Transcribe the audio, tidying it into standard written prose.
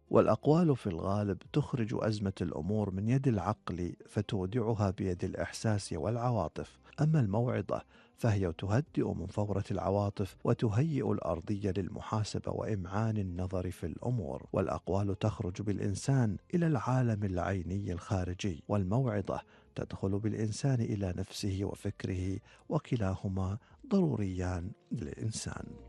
والأقوال في الغالب تخرج أزمة الأمور من يد العقل فتودعها بيد الإحساس والعواطف، أما الموعظة فهي تهدئ من فورة العواطف وتهيئ الأرضية للمحاسبة وإمعان النظر في الأمور. والأقوال تخرج بالإنسان إلى العالم العيني الخارجي، والموعظة تدخل بالإنسان إلى نفسه وفكره، وكلاهما ضروريان للإنسان.